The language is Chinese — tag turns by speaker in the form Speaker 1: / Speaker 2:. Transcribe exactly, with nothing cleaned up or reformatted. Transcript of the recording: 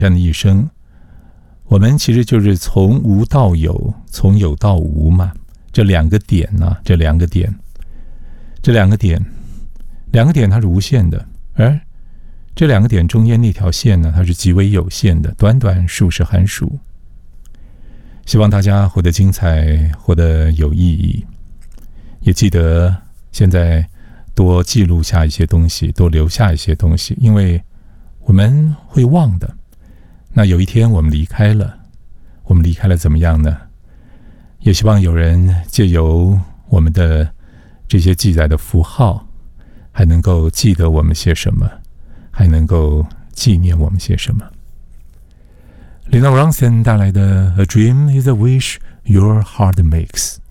Speaker 1: 人的一生，我们其实就是从无到有，从有到无嘛。这两个点呢、啊，这两个点，这两个点，两个点它是无限的，而这两个点中间那条线呢，它是极为有限的，短短数十寒暑。希望大家活得精彩，活得有意义，也记得现在多记录下一些东西，多留下一些东西，因为我们会忘的。那有一天我们离开了，我们离开了怎么样呢？也希望有人借由我们的这些记载的符号，还能够记得我们些什么，还能够纪念我们些什么。Lina Ronstadt 带来的 A Dream is a Wish Your Heart Makes。